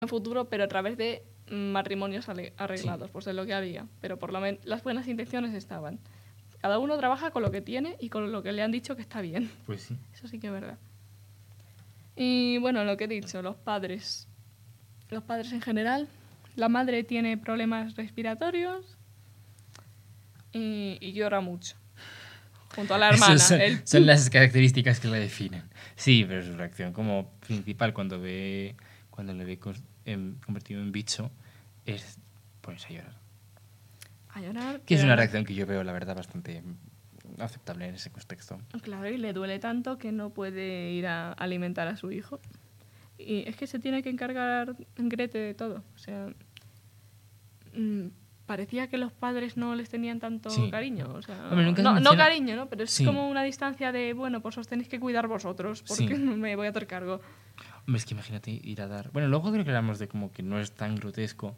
en futuro, pero a través de matrimonios arreglados, Sí. pues es lo que había. Pero por lo menos las buenas intenciones estaban. Cada uno trabaja con lo que tiene y con lo que le han dicho que está bien. Pues sí. Eso sí que es verdad. Y bueno, lo que he dicho, los padres. Los padres en general. La madre tiene problemas respiratorios y llora mucho. Junto a la hermana. Son las características que la definen. Sí, pero su reacción como principal cuando le ve convertido en bicho es ponerse a llorar. A llorar. Que es una reacción que yo veo, la verdad, bastante aceptable en ese contexto. Claro, y le duele tanto que no puede ir a alimentar a su hijo. Y es que se tiene que encargar Grete de todo. O sea, parecía que los padres no les tenían tanto cariño. O sea, hombre, no cariño, ¿no? Pero es sí. como una distancia de, bueno, pues os tenéis que cuidar vosotros, porque no me voy a hacer cargo. Hombre, es que imagínate ir a dar... Bueno, luego creo que hablamos de como que no es tan grotesco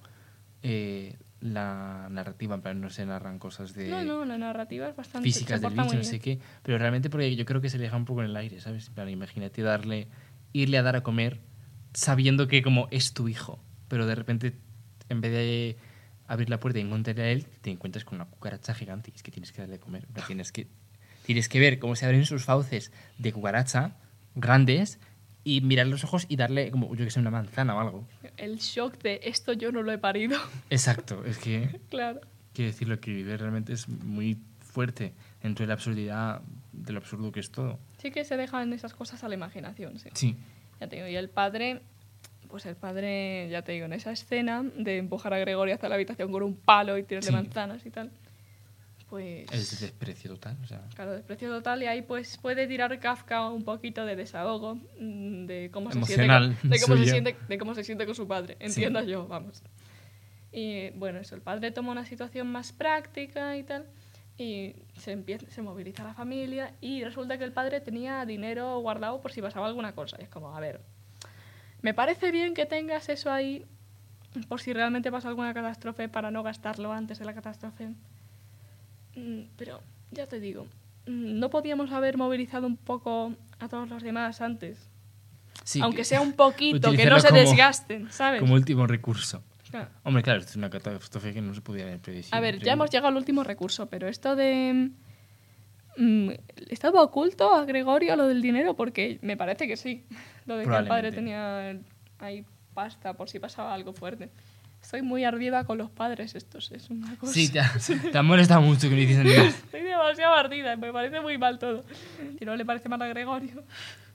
la narrativa, en plan no se narran cosas de... No, la narrativa es bastante... físicas del bicho, no sé qué, pero realmente porque yo creo que se le deja un poco en el aire, ¿sabes? En plan, imagínate irle a dar a comer sabiendo que como es tu hijo, pero de repente en vez de abrir la puerta y encontrarle a él, te encuentras con una cucaracha gigante y es que tienes que darle a comer. Tienes que ver cómo se abren sus fauces de cucaracha grandes y mirar los ojos y darle, como yo que sé, una manzana o algo. El shock de esto yo no lo he parido. Exacto, es que... Claro. Quiero decir, lo que vive realmente es muy fuerte dentro de la absurdidad, de lo absurdo que es todo. Sí que se dejan esas cosas a la imaginación, sí. Sí. Ya te digo, y el padre, ya te digo, en esa escena de empujar a Gregorio hacia la habitación con un palo y tirarle manzanas y tal, pues... Es desprecio total, o sea... Claro, desprecio total, y ahí pues puede tirar Kafka un poquito de desahogo, de cómo se emocional, siente, de cómo se siente con su padre, entiendo yo, vamos. Y bueno, eso, el padre toma una situación más práctica y tal, y se moviliza la familia, y resulta que el padre tenía dinero guardado por si pasaba alguna cosa. Y es como, a ver, me parece bien que tengas eso ahí por si realmente pasa alguna catástrofe para no gastarlo antes de la catástrofe. Pero ya te digo, ¿no podíamos haber movilizado un poco a todos los demás antes? Sí, aunque sea un poquito, que no se desgasten, ¿sabes? Como último recurso. Claro. Hombre, claro, esto es una catástrofe que no se podía haber predecido. A ver, ya hemos llegado al último recurso, pero esto de... ¿estaba oculto a Gregorio lo del dinero? Porque me parece que sí. Lo de que el padre tenía ahí pasta por si pasaba algo fuerte. Estoy muy ardida con los padres estos, es una cosa... Sí, te ha molestado mucho que no hiciesen nada. Estoy demasiado ardida, me parece muy mal todo. Si no le parece mal a Gregorio...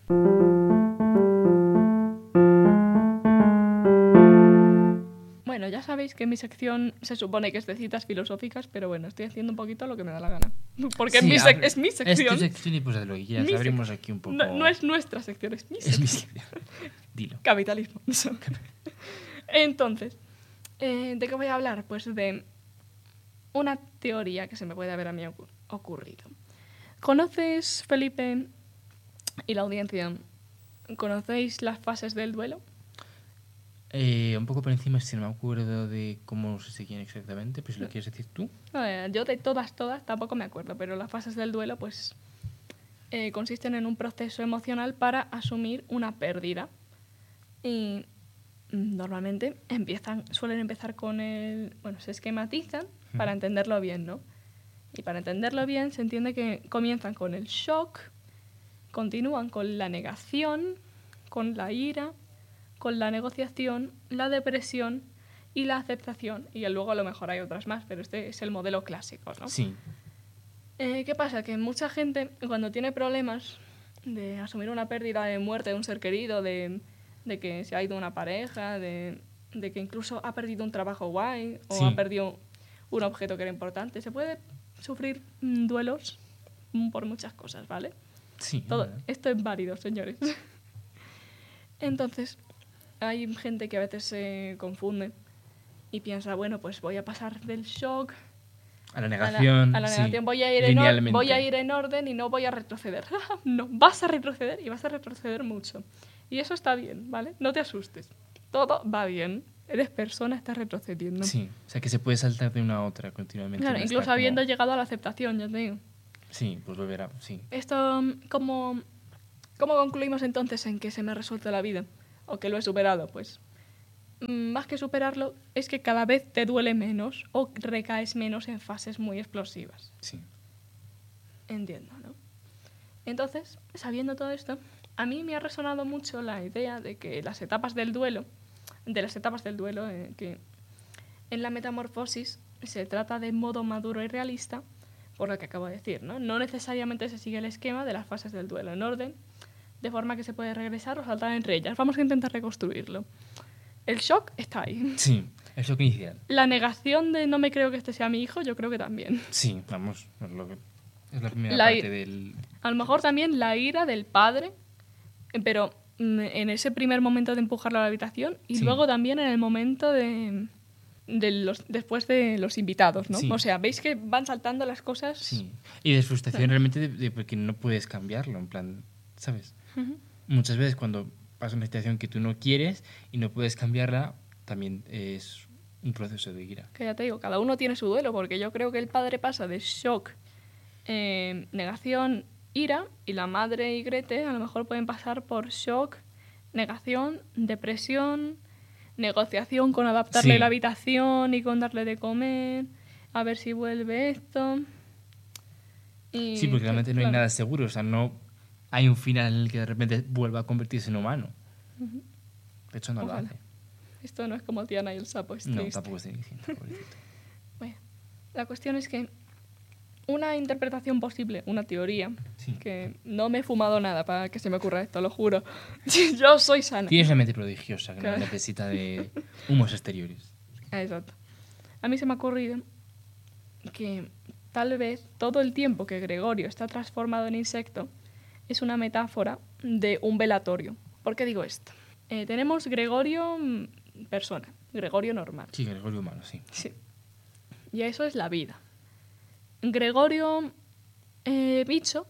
Bueno, ya sabéis que mi sección se supone que es de citas filosóficas, pero bueno, estoy haciendo un poquito lo que me da la gana. Porque sí, es mi sección. Es tu sección y pues de lo que quieras. Abrimos aquí un poco... No es nuestra sección, es mi sección. Es mi sección. Dilo. Capitalismo. Entonces, ¿de qué voy a hablar? Pues de una teoría que se me puede haber a mí ocurrido. ¿Conoces, Felipe, y la audiencia, conocéis las fases del duelo? Un poco por encima, si no me acuerdo de cómo se seguían exactamente, pues si lo quieres decir tú. Yo de todas tampoco me acuerdo, pero las fases del duelo pues consisten en un proceso emocional para asumir una pérdida. Y normalmente suelen empezar con se esquematizan para entenderlo bien, ¿no? Y para entenderlo bien se entiende que comienzan con el shock, continúan con la negación, con la ira, con la negociación, la depresión y la aceptación. Y luego a lo mejor hay otras más, pero este es el modelo clásico, ¿no? Sí. ¿Qué pasa? Que mucha gente, cuando tiene problemas de asumir una pérdida, de muerte de un ser querido, de que se ha ido una pareja, de que incluso ha perdido un trabajo guay o ha perdido un objeto que era importante, se puede sufrir duelos por muchas cosas, ¿vale? Sí. Esto es válido, señores. Entonces, hay gente que a veces se confunde y piensa, bueno, pues voy a pasar del shock a la negación. A la negación voy a ir en orden y no voy a retroceder. No, vas a retroceder y vas a retroceder mucho. Y eso está bien, ¿vale? No te asustes. Todo va bien. Eres persona, estás retrocediendo. Sí, o sea que se puede saltar de una a otra continuamente. Claro, incluso habiendo llegado a la aceptación, ya te digo. Sí, pues volverá, sí. Esto, ¿cómo concluimos entonces en que se me ha resuelto la vida? ¿O que lo he superado? Pues más que superarlo, es que cada vez te duele menos o recaes menos en fases muy explosivas. Sí. Entiendo, ¿no? Entonces, sabiendo todo esto, a mí me ha resonado mucho la idea de que las etapas del duelo, que en la metamorfosis se trata de modo maduro y realista, por lo que acabo de decir, ¿no? No necesariamente se sigue el esquema de las fases del duelo en orden, de forma que se puede regresar o saltar entre ellas. Vamos a intentar reconstruirlo. El shock está ahí. Sí, el shock inicial. La negación de no me creo que este sea mi hijo, yo creo que también. Sí, vamos, es la primera La parte del... A lo mejor también la ira del padre, pero en ese primer momento de empujarlo a la habitación y Sí. luego también en el momento después de los invitados, ¿no? Sí. O sea, veis que van saltando las cosas. Sí. Y de frustración realmente de porque no puedes cambiarlo, en plan, ¿sabes? Ujú. Muchas veces cuando pasa una situación que tú no quieres y no puedes cambiarla, también es un proceso de ira. Que ya te digo, cada uno tiene su duelo, porque yo creo que el padre pasa de shock, negación, ira, y la madre y Grete a lo mejor pueden pasar por shock, negación, depresión, negociación con adaptarle Sí. la habitación y con darle de comer, a ver si vuelve esto. Y, Sí, porque realmente no hay claro. nada seguro, o sea, no hay un final en el que de repente vuelva a convertirse en humano. De hecho, no Ojalá. lo hace. Esto no es como Tiana y el sapo, es No, triste. tampoco estoy diciendo, pobrecito. Bueno, la cuestión es que una interpretación posible, una teoría, Sí. que no me he fumado nada para que se me ocurra esto, lo juro. Yo soy sana. Tienes una mente prodigiosa que Claro. no necesita de humos exteriores. Exacto. A mí se me ha ocurrido que tal vez todo el tiempo que Gregorio está transformado en insecto es una metáfora de un velatorio. ¿Por qué digo esto? Tenemos Gregorio persona, Gregorio normal. Sí, Gregorio humano, sí. Sí. Y eso es la vida. Gregorio bicho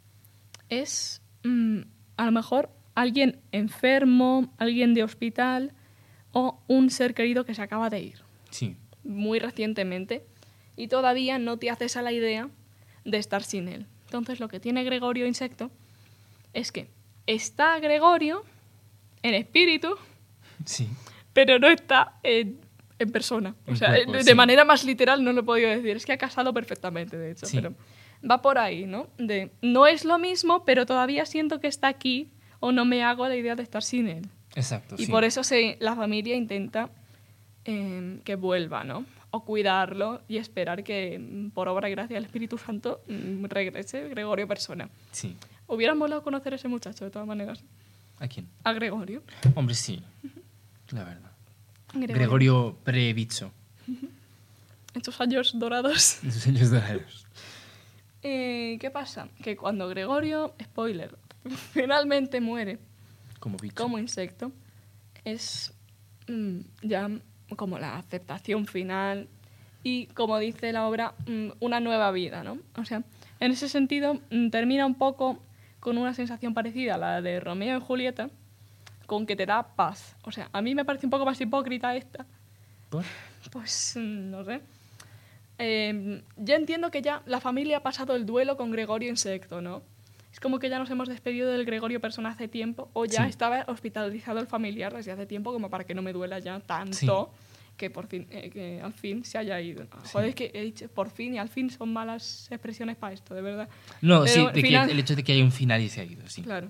es a lo mejor alguien enfermo, alguien de hospital o un ser querido que se acaba de ir Sí, muy recientemente y todavía no te haces a la idea de estar sin él. Entonces lo que tiene Gregorio insecto es que está Gregorio en espíritu, sí. pero no está en persona. O En sea, cuerpo, de sí. manera más literal no lo he podido decir. Es que ha casado perfectamente, de hecho. Sí. Pero va por ahí, ¿no? No es lo mismo, pero todavía siento que está aquí o no me hago la idea de estar sin él. Exacto, Y sí. por eso la familia intenta que vuelva, ¿no? O cuidarlo y esperar que, por obra y gracia del Espíritu Santo, regrese Gregorio persona. Sí. Hubiera molado conocer a ese muchacho, de todas maneras. ¿A quién? A Gregorio. Hombre, sí. La verdad. Gregorio pre-bicho. En sus años dorados. En sus años dorados. ¿Qué pasa? Que cuando Gregorio, spoiler, finalmente muere Como bicho. como insecto, es ya como la aceptación final y, como dice la obra, una nueva vida, ¿no? O sea, en ese sentido termina un poco con una sensación parecida a la de Romeo y Julieta, con que te da paz. O sea, a mí me parece un poco más hipócrita esta. ¿Por? Pues no sé. Yo entiendo que ya la familia ha pasado el duelo con Gregorio insecto, ¿no? Es como que ya nos hemos despedido del Gregorio persona hace tiempo, o ya Sí. estaba hospitalizado el familiar desde hace tiempo, como para que no me duela ya tanto Sí. que por fin, que al fin se haya ido. Joder, es que he dicho por fin y al fin son malas expresiones para esto, de verdad. No, Pero sí, al de final- que el hecho de que haya un final y se ha ido, sí. Claro.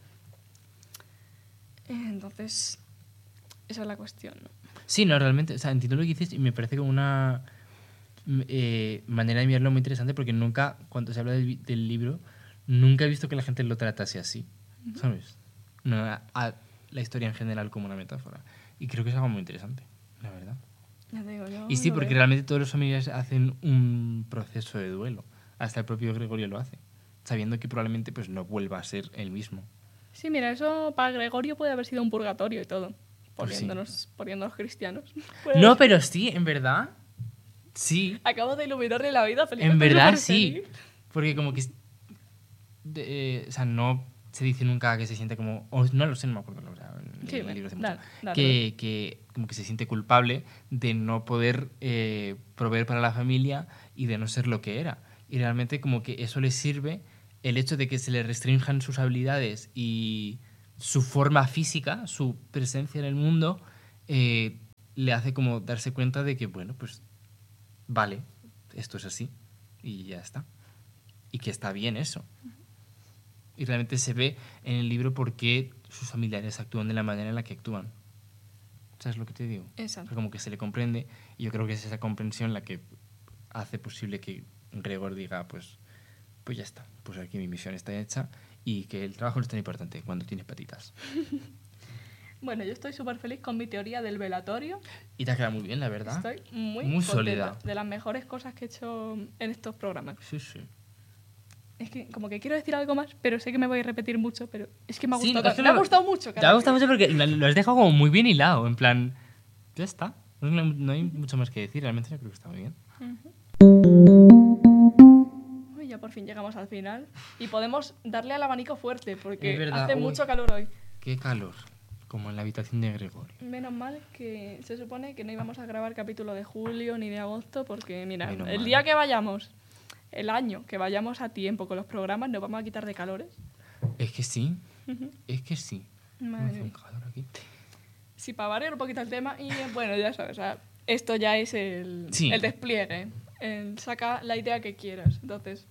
Entonces, esa es la cuestión, ¿no? Sí, no, realmente, o sea, entiendo lo que dices y me parece como una manera de mirarlo muy interesante porque nunca, cuando se habla del libro, nunca he visto que la gente lo tratase así, ¿sabes? No, a la historia en general como una metáfora. Y creo que es algo muy interesante, la verdad. Ya te digo, yo Y sí, lo porque veo. realmente todos los familiares hacen un proceso de duelo. Hasta el propio Gregorio lo hace, sabiendo que probablemente pues, no vuelva a ser el mismo. Sí, mira, eso para Gregorio puede haber sido un purgatorio y todo. Pues sí. Poniéndonos cristianos. Puede No, haber- pero sí, en verdad. Sí, Acabo de iluminarle la vida, Felipe. en ¿Te verdad parece sí. feliz? Porque como que... o sea, no se dice nunca que se siente como... O no lo sé, no me acuerdo. O sea, en Sí, el bueno, libro hace dale, mucho. dale. Que como que se siente culpable de no poder proveer para la familia y de no ser lo que era. Y realmente como que eso le sirve el hecho de que se le restrinjan sus habilidades y su forma física, su presencia en el mundo, le hace como darse cuenta de que, bueno, pues vale, esto es así y ya está. Y que está bien eso. Y realmente se ve en el libro por qué sus familiares actúan de la manera en la que actúan. ¿Sabes lo que te digo? Exacto. Como que se le comprende y yo creo que es esa comprensión la que hace posible que Gregor diga, pues ya está, pues aquí mi misión está hecha y que el trabajo no es tan importante cuando tienes patitas. Bueno, yo estoy súper feliz con mi teoría del velatorio. Y te ha quedado muy bien, la verdad. Estoy muy Muy contenta. sólida. De las mejores cosas que he hecho en estos programas. Sí, sí. Es que como que quiero decir algo más, pero sé que me voy a repetir mucho, pero es que me ha Sí, gustado, es que me ha gustado mucho. Te ha gustado mucho porque lo has dejado como muy bien hilado, en plan, ya está. No hay mucho más que decir, realmente yo creo que está muy bien. Uy, ya por fin llegamos al final y podemos darle al abanico fuerte porque Es verdad, hace uy. mucho calor hoy. Qué calor, como en la habitación de Gregorio. Menos mal que se supone que no íbamos a grabar capítulo de julio ni de agosto porque, mira, Menos el mal. día que vayamos, el año que vayamos a tiempo con los programas, nos vamos a quitar de calores. Es que sí, es que sí. Madre Me hace un mía. calor aquí. Sí, para variar un poquito el tema y bueno, ya sabes, o sea, esto ya es Sí. el despliegue. Saca la idea que quieras. Entonces,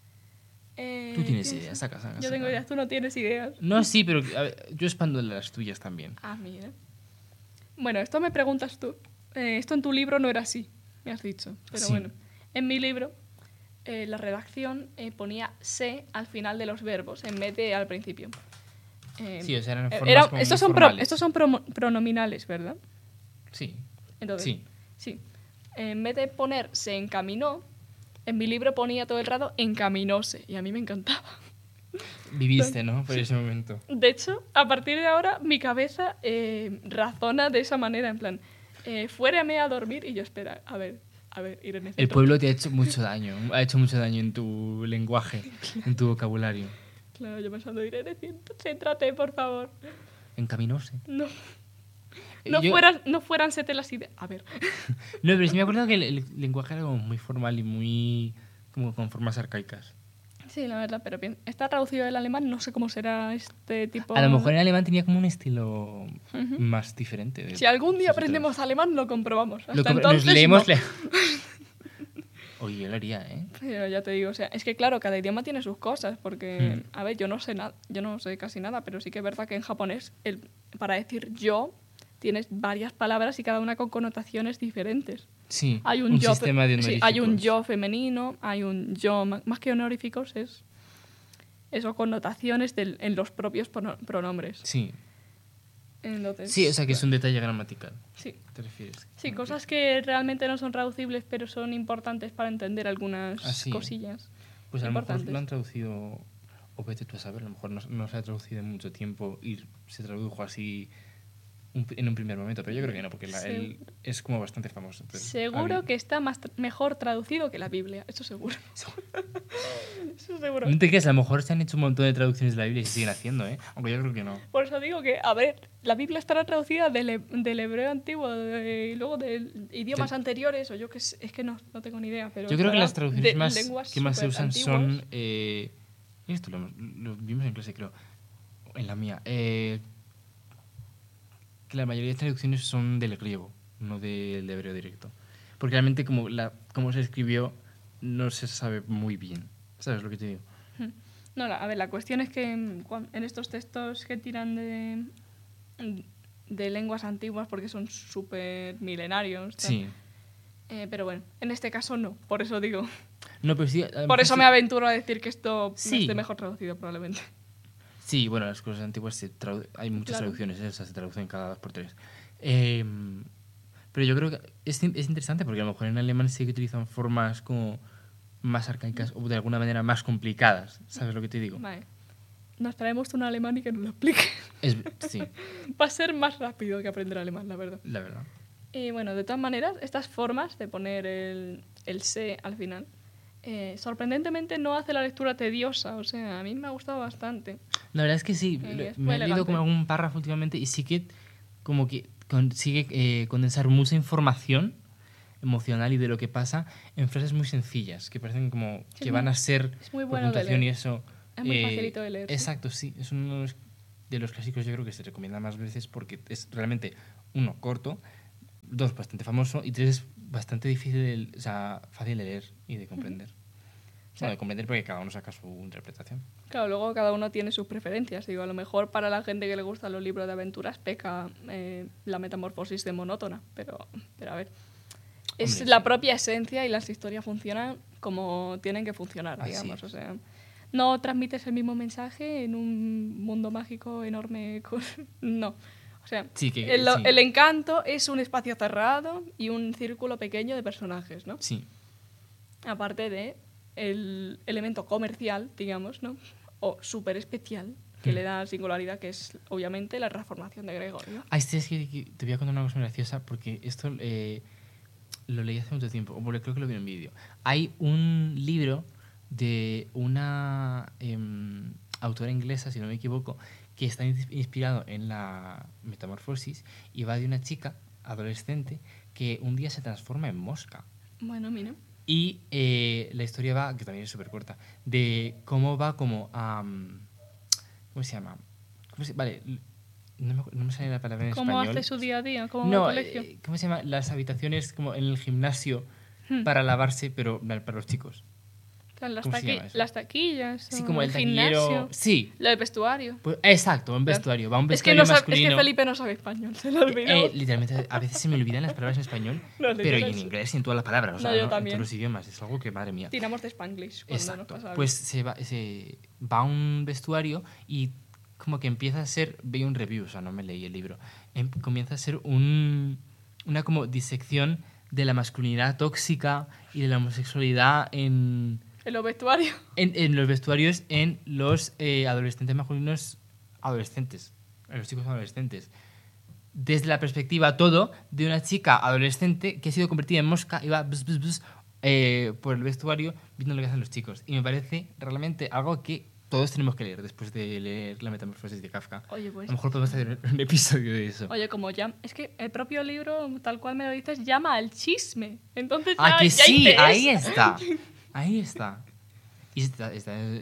Tú tienes ¿tienes? ideas, saca. Yo tengo ideas, tú no tienes ideas. No, sí, pero a ver, yo expando las tuyas también. Ah, mira. Bueno, esto me preguntas tú. Esto en tu libro no era así, me has dicho. Pero Sí. bueno, en mi libro la redacción ponía se al final de los verbos en vez de al principio. Sí, o sea, eran formas como estos muy son, formales. estos son pronominales, ¿verdad? Sí. Entonces, Sí. sí. En vez de poner se encaminó, en mi libro ponía todo el rato encaminóse y a mí me encantaba. Viviste, ¿no? Por ese momento. De hecho, a partir de ahora mi cabeza razona de esa manera, en plan, fuérame a dormir y yo espera, a ver, Irene. El pueblo te ha hecho mucho daño. Ha hecho mucho daño en tu lenguaje, en tu vocabulario. Claro, yo pensando, Irene, céntrate, por favor. Encaminóse. No, Yo- no fueran sete las ideas. A ver. No, pero sí me acuerdo que el lenguaje era como muy formal y muy... como con formas arcaicas. Sí, la verdad, pero bien. Está traducido del alemán, no sé cómo será este tipo. A lo mejor en alemán tenía como un estilo Ujú. más diferente. Si algún día sus aprendemos alemán, lo comprobamos. Hasta Lo entonces, nos leemos... no. Oye, yo lo haría, ¿eh? Pero ya te digo, o sea, es que claro, cada idioma tiene sus cosas, porque, Hmm. a ver, yo no sé casi nada, pero sí que es verdad que en japonés, para decir yo, tienes varias palabras y cada una con connotaciones diferentes. Sí, Hay un yo, sistema de sí, honoríficos. hay un yo femenino, hay un yo, más que honoríficos, es eso, connotaciones en los propios pronombres. Sí. Entonces, Sí, o sea que es un detalle gramatical. Sí, ¿Te refieres? sí, cosas que realmente no son traducibles, pero son importantes para entender algunas Ah, sí. cosillas. Pues a lo mejor importantes. lo han traducido, o vete tú a saber, a lo mejor no se ha traducido en mucho tiempo y se tradujo así en un primer momento, pero yo creo que no, porque él es como bastante famoso. Entonces, Seguro que está mejor traducido que la Biblia, eso seguro. Eso seguro. No te creas, a lo mejor se han hecho un montón de traducciones de la Biblia y se siguen haciendo, ¿eh? Aunque yo creo que no. Por eso digo que, a ver, la Biblia estará traducida del hebreo antiguo y luego de idiomas anteriores, o yo que sé, es que no tengo ni idea. Pero Yo creo que estará las traducciones de lenguas que más se usan superantiguas. son... esto lo vimos en clase, creo. En la mía. Que la mayoría de traducciones son del griego, no del hebreo directo. Porque realmente como se escribió no se sabe muy bien. ¿Sabes lo que te digo? No, a ver, la cuestión es que en estos textos que tiran de lenguas antiguas, porque son súper milenarios. Sí. Pero bueno, en este caso no, por eso digo. No, pero sí, Por eso me aventuro a decir que esto no Sí. esté mejor traducido, probablemente. Sí, bueno, las cosas antiguas hay muchas Claro. traducciones, o sea, se traducen cada 2 por 3. Pero yo creo que es interesante porque a lo mejor en alemán sí que utilizan formas como más arcaicas o de alguna manera más complicadas. ¿Sabes lo que te digo? Vale. Nos traemos un alemán y que nos lo explique. Sí, Va a ser más rápido que aprender alemán, la verdad. la verdad. Y bueno, de todas maneras, estas formas de poner el se al final, sorprendentemente no hace la lectura tediosa. O sea, a mí me ha gustado bastante. La verdad es que sí, Es me muy he leído como elegante. algún párrafo últimamente y sí que como que consigue condensar mucha información emocional y de lo que pasa en frases muy sencillas, que parecen como Sí, que van a ser es muy por bueno de puntuación leer. y eso. Es muy facilito de leer, sí. Exacto, sí. Es uno de los clásicos yo creo que se recomienda más veces porque es realmente uno, corto, dos, bastante famoso, y tres, bastante difícil, o sea, fácil de leer y de comprender. Bueno, de comprender porque cada uno saca su interpretación. Claro, luego cada uno tiene sus preferencias. Digo, a lo mejor para la gente que le gustan los libros de aventuras peca la metamorfosis de monótona, pero a ver. Es Hombre, la sí. propia esencia y las historias funcionan como tienen que funcionar, Así digamos. es. O sea, no transmites el mismo mensaje en un mundo mágico enorme. No. O sea, Sí, el, sí. el encanto es un espacio cerrado y un círculo pequeño de personajes, ¿no? Sí. Aparte de el elemento comercial, digamos, ¿no? O súper especial, que le da singularidad, que es obviamente la transformación de Gregorio. Ah, este es que te voy a contar una cosa muy graciosa porque esto lo leí hace mucho tiempo, o porque creo que lo vi en un vídeo. Hay un libro de una autora inglesa, si no me equivoco, que está inspirado en la metamorfosis y va de una chica adolescente que un día se transforma en mosca. Bueno, mira. Y la historia va, que también es súper corta, de cómo va como a... ¿cómo se llama? Vale, no me sale la palabra en ¿Cómo español. hace su día a día? ¿Cómo va al No, colegio? ¿cómo se llama? Las habitaciones como en el gimnasio Hmm. para lavarse, pero para los chicos. Claro, ¿Cómo se llama eso? las taquillas, Sí, o como el gimnasio, taquillero. Sí, lo del vestuario. pues, exacto, un Claro. vestuario. Va un Es que, vestuario es masculino. que Felipe no sabe español, se lo olvidó. Literalmente, a veces se me olvidan las palabras en español, No, pero y en literal. inglés y en todas las palabras, o sea, No, yo en también. todos los idiomas. Es algo que, madre mía. Tiramos de Spanglish cuando nos Exacto. pasa algo. Pues se va a un vestuario y como que empieza a ser, veía un review, o sea, no me leí el libro, comienza a ser una como disección de la masculinidad tóxica y de la homosexualidad En los vestuarios. en los vestuarios en los adolescentes masculinos adolescentes, en los chicos adolescentes. Desde la perspectiva todo de una chica adolescente que ha sido convertida en mosca y va bzz, bzz, bzz, por el vestuario viendo lo que hacen los chicos. Y me parece realmente algo que todos tenemos que leer después de leer La metamorfosis de Kafka. Oye, pues. A lo mejor podemos hacer un episodio de eso. Oye, como ya. Es que el propio libro, tal cual me lo dices, llama al chisme. Entonces ya. ¡Ah, que ya sí! interesa. Ahí está. Ahí está. Y está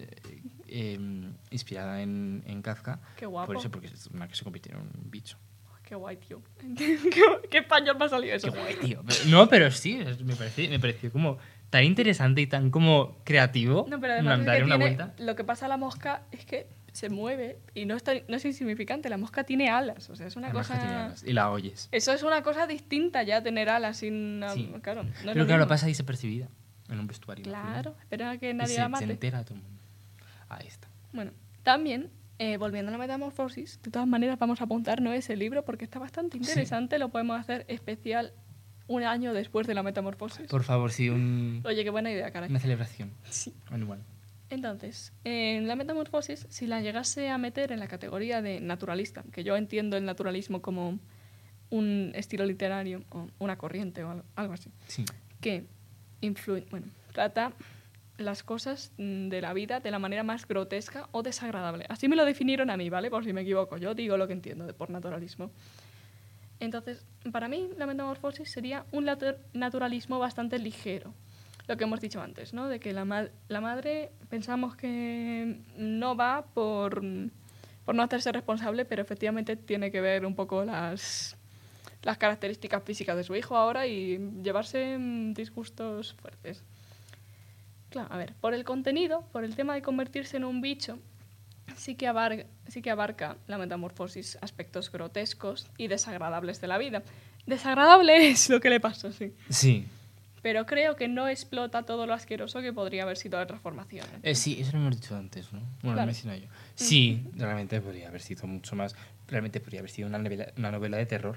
inspirada en Kafka. Qué guapo. Por eso, porque es una que se convirtió en un bicho. Qué guay, tío. ¿Qué español me ha salido eso? Qué guay, tío. No, pero sí, me pareció como tan interesante y tan como creativo. No, pero además es darle que una tiene, vuelta. lo que pasa a la mosca es que se mueve y no es insignificante. La mosca tiene alas, o sea, es una La mosca tiene cosa... alas y la oyes. Eso es una cosa distinta ya, tener alas sin... Sí. Claro, no es Pero lo claro, mismo. pasa desapercibida en un vestuario. Claro, espera a que Y nadie la se mate. entera todo el mundo. Ahí está. Bueno, también, volviendo a la metamorfosis, de todas maneras vamos a apuntar no ese libro porque está bastante interesante, lo podemos hacer especial un año después de la metamorfosis. Por favor, sí, Oye, qué buena idea, caray. una celebración Sí. anual. Entonces, en la metamorfosis, si la llegase a meter en la categoría de naturalista, que yo entiendo el naturalismo como un estilo literario o una corriente o algo así, Sí. que influye, bueno, trata las cosas de la vida de la manera más grotesca o desagradable. Así me lo definieron a mí, ¿vale? Por si me equivoco, yo digo lo que entiendo por naturalismo. Entonces, para mí la metamorfosis sería un naturalismo bastante ligero. Lo que hemos dicho antes, ¿no? De que la madre pensamos que no va por no hacerse responsable, pero efectivamente tiene que ver un poco las características físicas de su hijo ahora y llevarse disgustos fuertes. Claro, a ver, por el contenido, por el tema de convertirse en un bicho, sí que abarca la metamorfosis aspectos grotescos y desagradables de la vida. Desagradable es lo que le pasa, sí. Sí. Pero creo que no explota todo lo asqueroso que podría haber sido la transformación. Sí, eso lo hemos dicho antes, ¿no? Bueno, Claro. lo he mencionado yo. Sí, realmente podría haber sido mucho más. Realmente podría haber sido una novela de terror.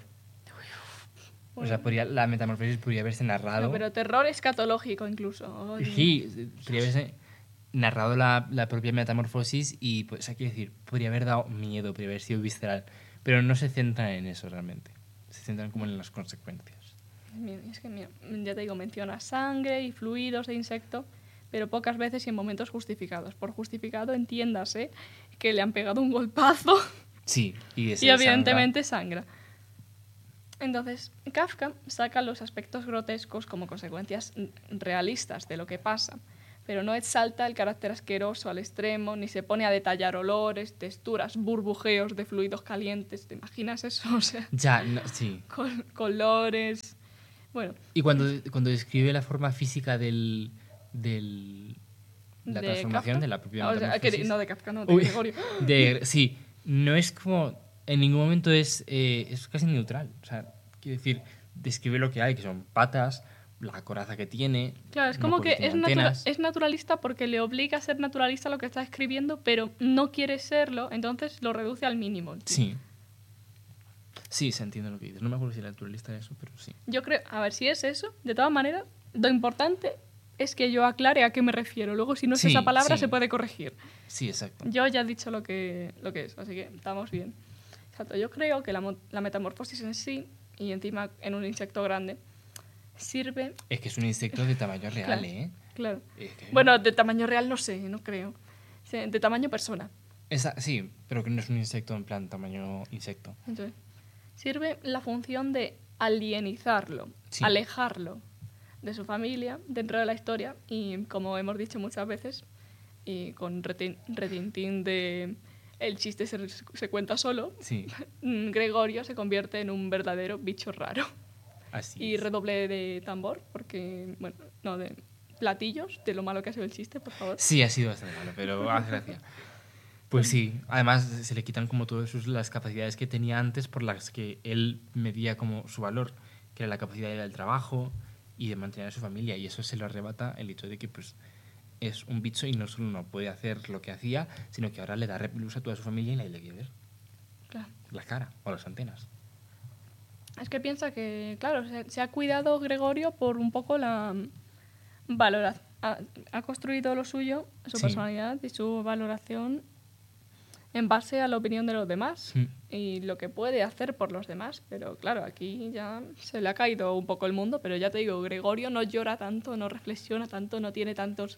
O sea, la metamorfosis podría haberse narrado. No, pero terror escatológico incluso. Oye. Sí, podría haberse narrado la propia metamorfosis y, pues, hay que decir, podría haber dado miedo, podría haber sido visceral. Pero no se centran en eso realmente. Se centran como en las consecuencias. Es que, mira, ya te digo, menciona sangre y fluidos de insecto, pero pocas veces y en momentos justificados. Por justificado, entiéndase que le han pegado un golpazo Sí, y evidentemente sangra. Entonces, Kafka saca los aspectos grotescos como consecuencias realistas de lo que pasa, pero no exalta el carácter asqueroso al extremo, ni se pone a detallar olores, texturas, burbujeos de fluidos calientes. ¿Te imaginas eso? O sea, Ya, no, sí. colores... Bueno, Y cuando describe la forma física la ¿de transformación Kafka? de la propia O sea, metamorfosis. no, de Kafka, no, de Uy, Gregorio. sí, no es como... En ningún momento es casi neutral. O sea, quiero decir, describe lo que hay, que son patas, la coraza que tiene... Claro, es no como porque que tiene antenas. es naturalista porque le obliga a ser naturalista lo que está escribiendo, pero no quiere serlo, entonces lo reduce al mínimo. Tío. Sí. Sí, se entiende lo que dices. No me acuerdo si era naturalista eso, pero sí. Yo creo, a ver, si es eso, de todas maneras, lo importante es que yo aclare a qué me refiero. Luego, si no es Sí, esa palabra, sí. se puede corregir. Sí, exacto. Yo ya he dicho lo que es, así que estamos bien. Exacto, yo creo que la metamorfosis en sí, y encima en un insecto grande, sirve... Es que es un insecto de tamaño real, Claro. ¿eh? Claro. Es que- Bueno, de tamaño real no sé, no creo. Sí, de tamaño persona. Sí, pero que no es un insecto en plan tamaño insecto. Entonces, sirve la función de alienizarlo, Sí. alejarlo de su familia dentro de la historia y, como hemos dicho muchas veces, y con retintín de el chiste se cuenta solo, Sí, Gregorio se convierte en un verdadero bicho raro. así Y es. redoble de tambor, porque, bueno, no, de platillos, de lo malo que ha sido el chiste, por favor. Sí, ha sido bastante malo, pero hace gracia. Pues sí, además se le quitan como todas las capacidades que tenía antes por las que él medía como su valor, que era la capacidad de ir al trabajo y de mantener a su familia, y eso se lo arrebata el hecho de que pues es un bicho y no solo no puede hacer lo que hacía, sino que ahora le da repelús a toda su familia y nadie le quiere ver. Claro. La cara o las antenas. Es que piensa que, claro, se ha cuidado Gregorio por un poco la valoración. Ha construido lo suyo, su Sí. personalidad y su valoración en base a la opinión de los demás Sí. y lo que puede hacer por los demás. Pero claro, aquí ya se le ha caído un poco el mundo, pero ya te digo, Gregorio no llora tanto, no reflexiona tanto, no tiene tantos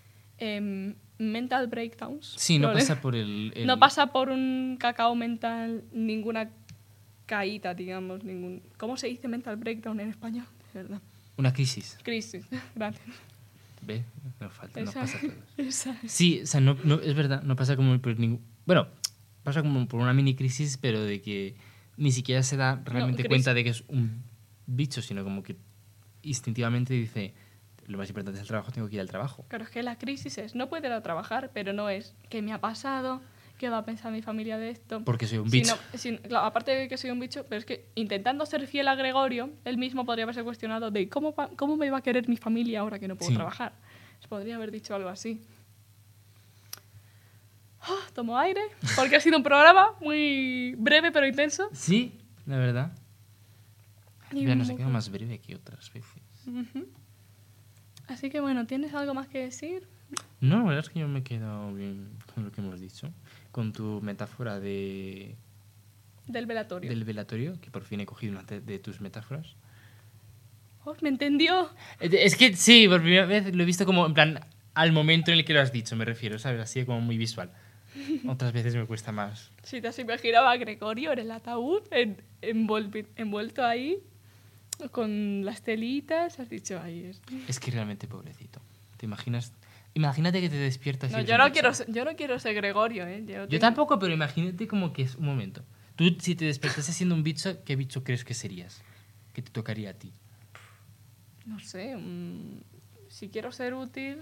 mental breakdowns. Sí, no Problemas. pasa por el... No pasa por un cacao mental, ninguna caída, digamos, ningún... ¿Cómo se dice mental breakdown en español? De verdad. Una crisis. Crisis, gracias. ¿Ve? Nos falta, nos Esa- pasa a todos. esa es. Sí, o sea, no, es verdad, no pasa como por ningún... Bueno, pasa como por una mini crisis, pero de que ni siquiera se da realmente crisis. cuenta de que es un bicho, sino como que instintivamente dice, lo más importante es el trabajo, tengo que ir al trabajo. Claro, es que la crisis es, no puedo ir a trabajar, pero no es qué me ha pasado, qué va a pensar mi familia de esto. Porque soy un bicho. Claro, aparte de que soy un bicho, pero es que intentando ser fiel a Gregorio, él mismo podría haberse cuestionado de cómo me va a querer mi familia ahora que no puedo Sí. trabajar. Se podría haber dicho algo así. Tomo aire, porque ha sido un programa muy breve pero intenso. Sí, la verdad. Y Ya un no se queda poco- más breve que otras veces. Ujú. Así que bueno, ¿tienes algo más que decir? No, la verdad es que yo me he quedado bien con lo que hemos dicho. Con tu metáfora Del velatorio. del velatorio, que por fin he cogido una de tus metáforas. Oh, ¿me entendió? Es que sí, por primera vez lo he visto como en plan al momento en el que lo has dicho, me refiero, ¿sabes? Así como muy visual. Otras veces me cuesta más. Si te has imaginado a Gregorio en el ataúd, envuelto ahí, con las telitas, has dicho, ahí es. Es que realmente pobrecito. ¿Te imaginas? Imagínate que te despiertas y No, eres yo un no, bicho. yo no quiero ser Gregorio, ¿eh? Yo tampoco, pero imagínate como que es un momento. Tú, si te despertases siendo un bicho, ¿qué bicho crees que serías? ¿Qué te tocaría a ti? No sé, si quiero ser útil,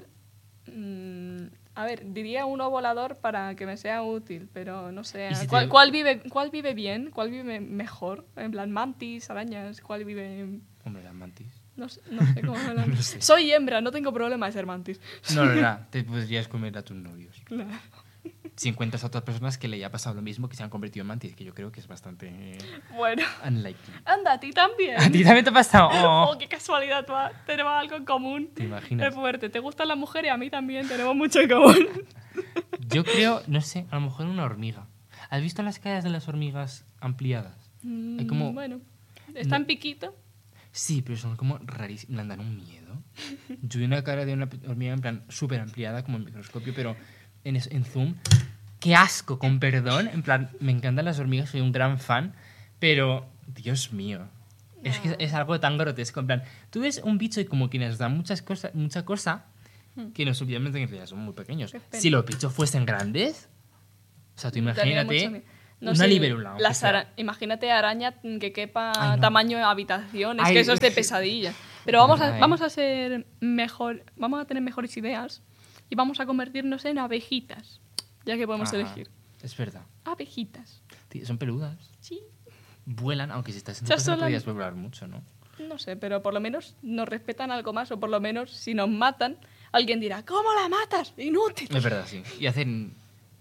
a ver, diría uno volador para que me sea útil, pero no sé. ¿Y si ¿Cuál, te- cuál vive bien? ¿Cuál vive mejor? En plan, mantis, arañas, ¿cuál vive...? Hombre, la mantis. No sé cómo hablar. No sé. Soy hembra, no tengo problema de ser mantis. No, no, no. Te podrías comer a tus novios. Claro. Si encuentras a otras personas que le haya pasado lo mismo, que se han convertido en mantis, que yo creo que es bastante Bueno, unlikely. anda, a ti también. ¿A ti también te ha pasado? Oh, Oh. qué casualidad, tenemos algo en común. ¿Te imaginas? Es fuerte. ¿Te gustan las mujeres? A mí también, tenemos mucho en común. Yo creo, no sé, a lo mejor una hormiga. ¿Has visto las caras de las hormigas ampliadas? Hay como... Bueno, está No. en piquito. Sí, pero son como rarísimas. Me dan un miedo. Yo vi una cara de una hormiga en plan súper ampliada, como en microscopio, pero en zoom. ¡Qué asco! Con perdón. En plan, me encantan las hormigas, soy un gran fan, pero, Dios mío. Es que es algo tan grotesco. En plan, tú ves un bicho y como que nos da mucha cosa, que nos obviamente en realidad son muy pequeños. Qué pena. Si los bichos fuesen grandes, o sea, tú Daría mucho imagínate miedo. No una sé, libélula. aunque sea. Imagínate araña que quepa Ay, no. tamaño de habitación. Es Ay. que eso es de pesadilla. Pero Verdad, ¿eh? vamos a ser mejor, vamos a tener mejores ideas y vamos a convertirnos en abejitas, ya que podemos Ajá, elegir. Es verdad. Abejitas. Tío, son peludas. Sí. Vuelan, aunque si estás en tu Ya casa no solo- podías volar mucho, ¿no? No sé, pero por lo menos nos respetan algo más, o por lo menos si nos matan, alguien dirá, ¿cómo la matas? Inútil. Es verdad, sí. Y hacen...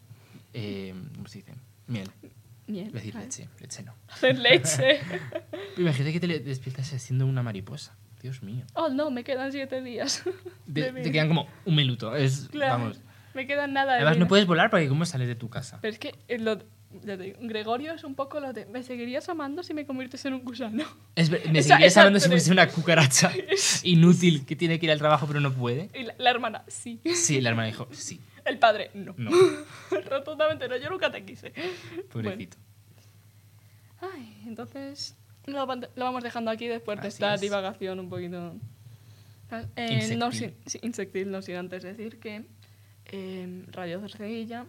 ¿cómo se dice? Miel. Miel. Iba a decir ¿vale? leche. Leche no. Hacer leche. Pero imagínate que te despiertas siendo una mariposa. Dios mío. Oh, no, me quedan 7 días. de Te vida. quedan como un minuto. Claro, Vamos. me quedan nada de Además, vida. no puedes volar porque ¿cómo sales de tu casa? Pero es que ya te digo, Gregorio es un poco lo de, ¿me seguirías amando si me conviertes en un gusano? Me Esa- seguirías esa hablando si tres. fuese una cucaracha inútil que tiene que ir al trabajo pero no puede. Y la hermana, sí. Sí, la hermana dijo, sí. El padre, no. No, Rotundamente no, yo nunca te quise. pobrecito. Bueno. Ay, entonces lo vamos dejando aquí después de Así esta es. divagación un poquito... Insectil. no insectil, no sin antes decir que Radio Cercedilla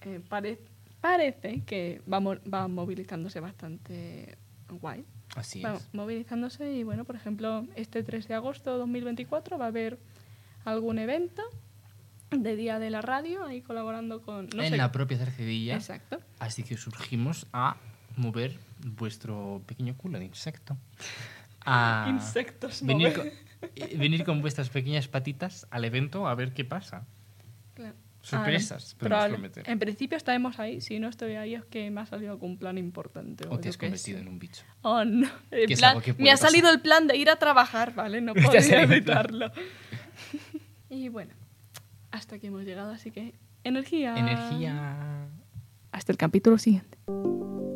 parece que va movilizándose bastante guay. Así Va es. movilizándose y bueno, por ejemplo, este 3 de agosto de 2024 va a haber algún evento de Día de la Radio ahí colaborando con... No en sé, la propia Cercedilla. exacto. Así que os urgimos a mover vuestro pequeño culo de insecto. A Insectos. venir mover. venir con vuestras pequeñas patitas al evento a ver qué pasa. Claro. Sorpresas, Ah, podemos probable- prometer. En principio estaremos ahí. Si no estoy ahí es que me ha salido algún plan importante. O te yo has qué convertido sé. en un bicho. Oh, no. El Que es plan- algo que me puede ha salido pasar. el plan de ir a trabajar, ¿vale? No Te ha podía salido el plan. evitarlo. Y bueno, hasta aquí hemos llegado, así que energía. Energía. Hasta el capítulo siguiente.